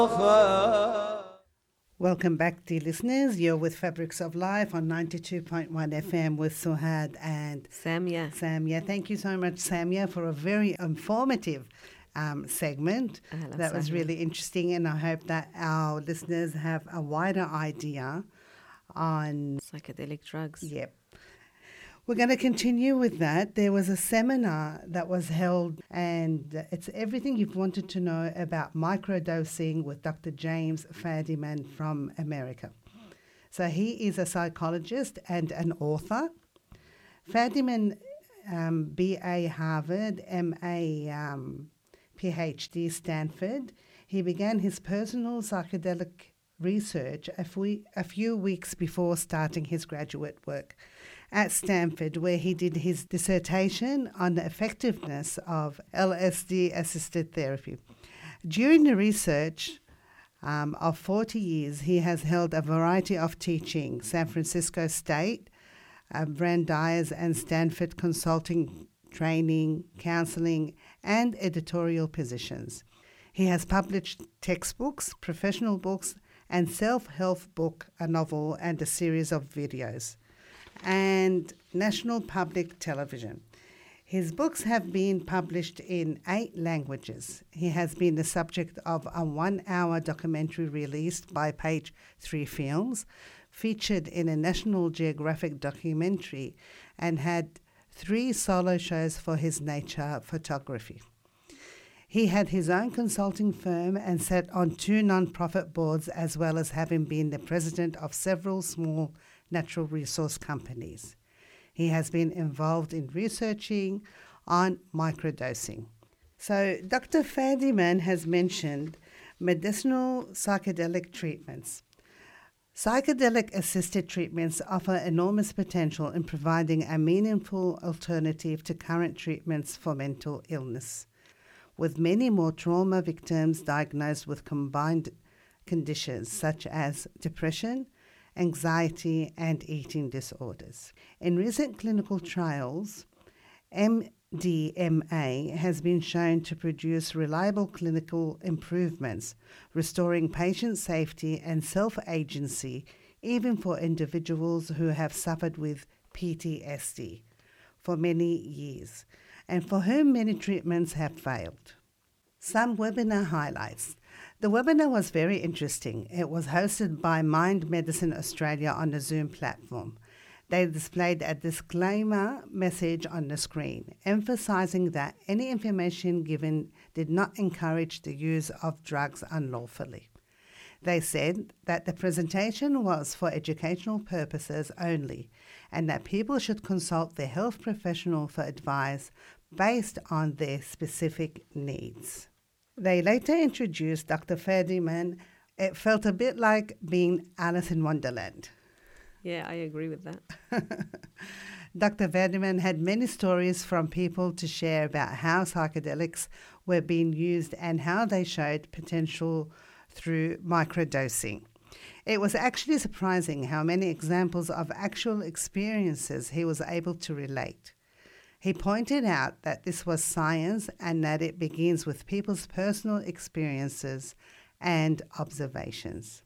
Welcome back, dear listeners. You're with Fabrics of Life on 92.1 FM with Suhad and Samia. Samia. Thank you so much, Samia, for a very informative segment. Ahlan That was sahlan. really interesting, and I hope that our listeners have a wider idea on. Psychedelic drugs. Yep. We're going to continue with that. There was a seminar that was held, and it's everything you've wanted to know about microdosing with Dr. James Fadiman from America. So he is a psychologist and an author. Fadiman, B.A. Harvard, M.A. Ph.D. Stanford. He began his personal psychedelic research a few weeks before starting his graduate work at Stanford, where he did his dissertation on the effectiveness of LSD-assisted therapy. During the research of 40 years, he has held a variety of teaching, San Francisco State, Brandeis and Stanford consulting, training, counseling, and editorial positions. He has published textbooks, professional books, and self-help book, a novel, and a series of videos, and National Public Television. His books have been published in 8 languages. He has been the subject of a 1-hour documentary released by Page 3 Films, featured in a National Geographic documentary, and had 3 solo shows for his nature photography. He had his own consulting firm and sat on 2 non-profit boards, as well as having been the president of several small natural resource companies. He has been involved in researching on microdosing. So Dr. Fadiman has mentioned medicinal psychedelic treatments. Psychedelic-assisted treatments offer enormous potential in providing a meaningful alternative to current treatments for mental illness, with many more trauma victims diagnosed with combined conditions such as depression, anxiety, and eating disorders. In recent clinical trials, MDMA has been shown to produce reliable clinical improvements, restoring patient safety and self-agency even for individuals who have suffered with PTSD for many years, and for whom many treatments have failed. Some webinar highlights. The webinar was very interesting. It was hosted by Mind Medicine Australia on the Zoom platform. They displayed a disclaimer message on the screen, emphasizing that any information given did not encourage the use of drugs unlawfully. They said that the presentation was for educational purposes only, and that people should consult their health professional for advice based on their specific needs. They later introduced Dr. Fadiman. It felt a bit like being Alice in Wonderland. Yeah, I agree with that. Dr. Fadiman had many stories from people to share about how psychedelics were being used and how they showed potential through microdosing. It was actually surprising how many examples of actual experiences he was able to relate. He pointed out that this was science and that it begins with people's personal experiences and observations.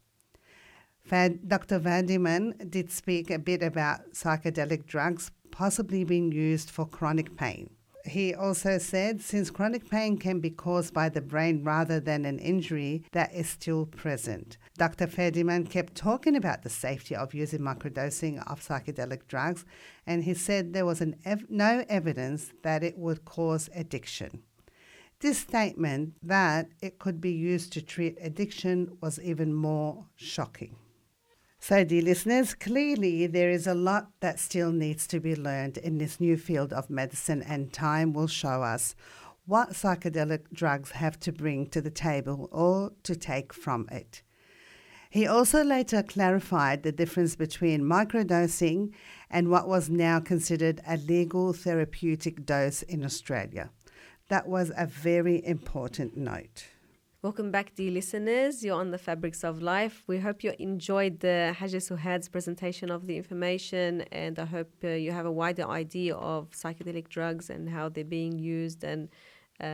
Dr. Fadiman did speak a bit about psychedelic drugs possibly being used for chronic pain. He also said, since chronic pain can be caused by the brain rather than an injury that is still present. Dr. Fadiman kept talking about the safety of using microdosing of psychedelic drugs, and he said there was no evidence that it would cause addiction. This statement that it could be used to treat addiction was even more shocking. So, dear listeners, clearly there is a lot that still needs to be learned in this new field of medicine, and time will show us what psychedelic drugs have to bring to the table or to take from it. He also later clarified the difference between microdosing and what was now considered a legal therapeutic dose in Australia. That was a very important note. Welcome back, dear listeners. You're on the Fabrics of Life. We hope you enjoyed the Haja Suhad's presentation of the information, and I hope you have a wider idea of psychedelic drugs and how they're being used and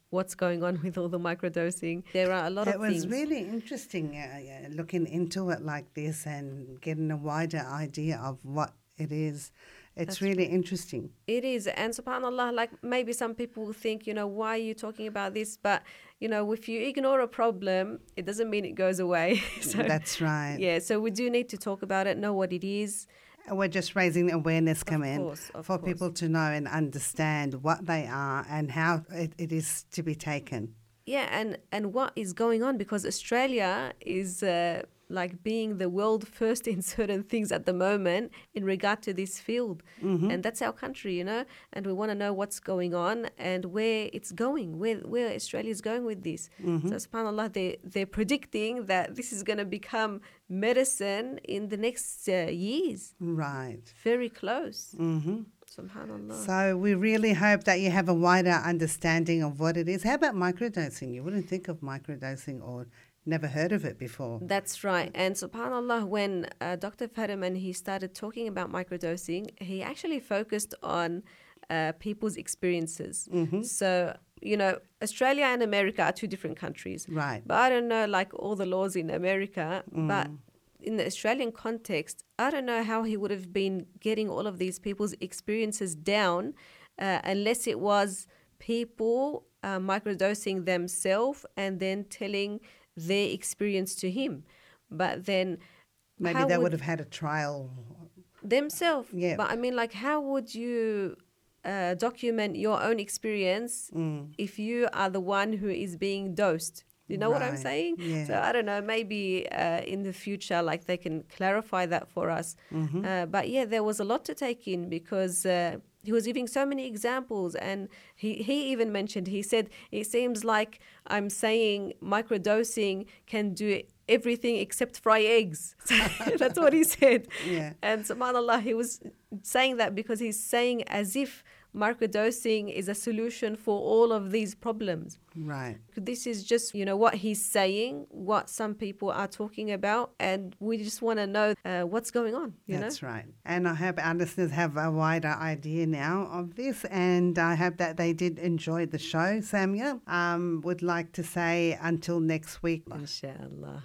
what's going on with all the microdosing. There are a lot of things. It was really interesting looking into it like this and getting a wider idea of what it is. It's really interesting. It is. And subhanAllah, like maybe some people will think, why are you talking about this? But, if you ignore a problem, it doesn't mean it goes away. So, that's right. Yeah, so we do need to talk about it, know what it is. We're just raising awareness, for people to know and understand what they are and how it is to be taken. Yeah, and what is going on, because Australia is like being the world first in certain things at the moment in regard to this field. Mm-hmm. And that's our country, and we want to know what's going on and where it's going, where Australia is going with this. Mm-hmm. So subhanAllah, they're predicting that this is going to become medicine in the next years. Right. Very close. Mm-hmm. SubhanAllah. So we really hope that you have a wider understanding of what it is. How about microdosing? You wouldn't think of microdosing or never heard of it before. That's right. And subhanAllah, when Dr. Fadiman, he started talking about microdosing, he actually focused on people's experiences. Mm-hmm. So, Australia and America are two different countries. Right. But I don't know, like all the laws in America, but in the Australian context, I don't know how he would have been getting all of these people's experiences down unless it was people microdosing themselves and then telling their experience to him. But then maybe they would have had a trial themselves. Yeah. But I mean, like, how would you document your own experience if you are the one who is being dosed? You know what I'm saying? Yeah. So I don't know, maybe in the future, like, they can clarify that for us. Mm-hmm. But yeah, there was a lot to take in because he was giving so many examples, and he even mentioned, he said, it seems like I'm saying microdosing can do everything except fry eggs. That's what he said. Yeah. And subhanAllah, he was saying that because he's saying as if microdosing is a solution for all of these problems. Right. This is just, what he's saying, what some people are talking about, and we just want to know what's going on, That's right. And I hope our listeners have a wider idea now of this, and I hope that they did enjoy the show. Samia, would like to say until next week. Inshallah.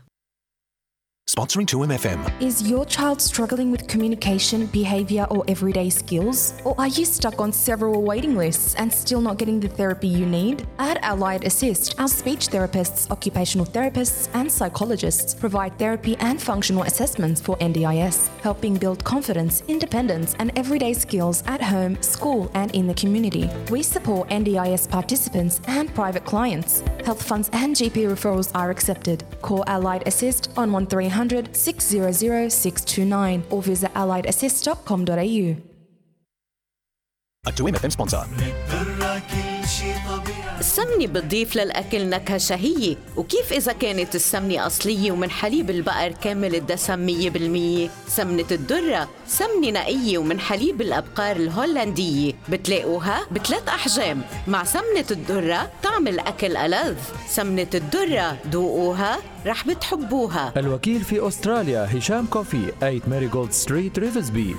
Sponsoring 2MFM. Is your child struggling with communication, behaviour or everyday skills? Or are you stuck on several waiting lists and still not getting the therapy you need? At Allied Assist, our speech therapists, occupational therapists and psychologists provide therapy and functional assessments for NDIS, helping build confidence, independence and everyday skills at home, school and in the community. We support NDIS participants and private clients. Health funds and GP referrals are accepted. Call Allied Assist on 1300 600 629 or visit alliedassist.com.au. A 2MFM sponsor. السمنة بتضيف للأكل نكهة شهية، وكيف إذا كانت السمنة أصلية ومن حليب البقر كامل الدسم 100%؟ سمنة الدرة سمنة نقية ومن حليب الأبقار الهولندية، بتلاقوها ب3 أحجام. مع سمنة الدرة طعم الأكل ألذ. سمنة الدرة ذوقوها رح بتحبوها. الوكيل في أستراليا هشام كوفي 8 ماريغولد ستريت ريفزبي.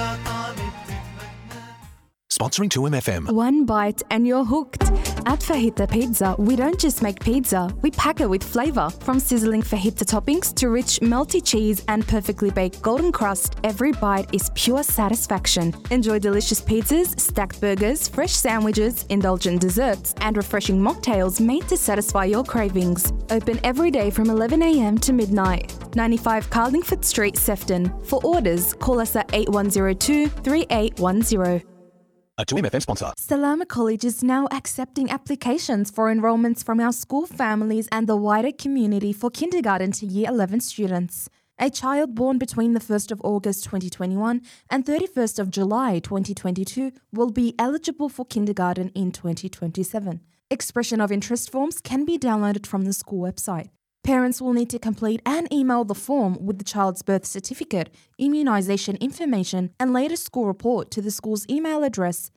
Sponsoring 2MFM. One bite and you're hooked. At Fajita Pizza, we don't just make pizza, we pack it with flavour. From sizzling fajita toppings to rich, melty cheese and perfectly baked golden crust, every bite is pure satisfaction. Enjoy delicious pizzas, stacked burgers, fresh sandwiches, indulgent desserts, and refreshing mocktails made to satisfy your cravings. Open every day from 11 a.m. to midnight. 95 Carlingford Street, Sefton. For orders, call us at 8102 3810. A 2MFM sponsor. Salama College is now accepting applications for enrolments from our school families and the wider community for kindergarten to year 11 students. A child born between the 1st of August 2021 and 31st of July 2022 will be eligible for kindergarten in 2027. Expression of interest forms can be downloaded from the school website. Parents will need to complete and email the form with the child's birth certificate, immunisation information and latest school report to the school's email address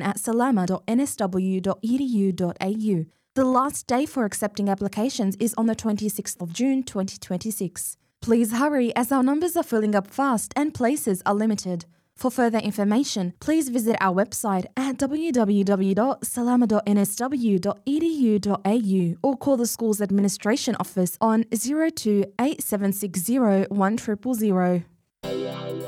admin@salama.nsw.edu.au. The last day for accepting applications is on the 26th of June 2026. Please hurry as our numbers are filling up fast and places are limited. For further information, please visit our website at www.salama.nsw.edu.au or call the school's administration office on 02 8760 1000.